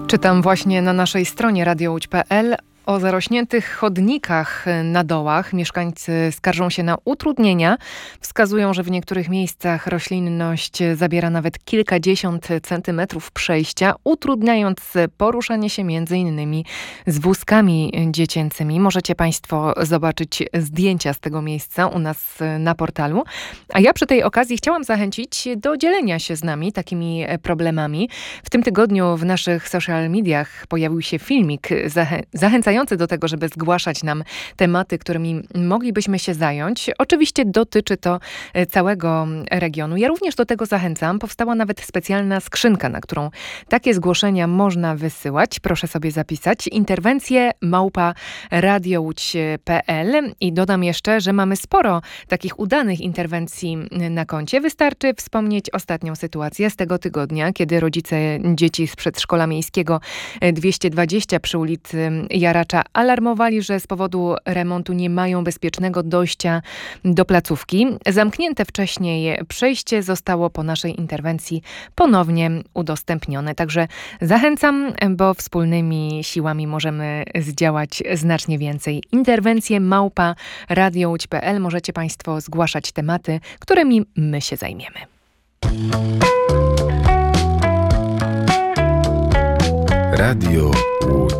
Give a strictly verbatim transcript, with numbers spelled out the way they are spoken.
Czytam właśnie na naszej stronie radio łódź kropka pe el o zarośniętych chodnikach na dołach. Mieszkańcy skarżą się na utrudnienia. Wskazują, że w niektórych miejscach roślinność zabiera nawet kilkadziesiąt centymetrów przejścia, utrudniając poruszanie się między innymi z wózkami dziecięcymi. Możecie Państwo zobaczyć zdjęcia z tego miejsca u nas na portalu. A ja przy tej okazji chciałam zachęcić do dzielenia się z nami takimi problemami. W tym tygodniu w naszych social mediach pojawił się filmik zachę- zachęcający do tego, żeby zgłaszać nam tematy, którymi moglibyśmy się zająć. Oczywiście dotyczy to całego regionu. Ja również do tego zachęcam. Powstała nawet specjalna skrzynka, na którą takie zgłoszenia można wysyłać. Proszę sobie zapisać. Interwencje małpa radio łódź kropka pe el i dodam jeszcze, że mamy sporo takich udanych interwencji na koncie. Wystarczy wspomnieć ostatnią sytuację z tego tygodnia, kiedy rodzice dzieci z przedszkola miejskiego dwieście dwadzieścia przy ulicy Jaracza alarmowali, że z powodu remontu nie mają bezpiecznego dojścia do placówki. Zamknięte wcześniej przejście zostało po naszej interwencji ponownie udostępnione. Także zachęcam, bo wspólnymi siłami możemy zdziałać znacznie więcej. Interwencje małpa radio łódź kropka pe el. Możecie Państwo zgłaszać tematy, którymi my się zajmiemy. Radio Łódź.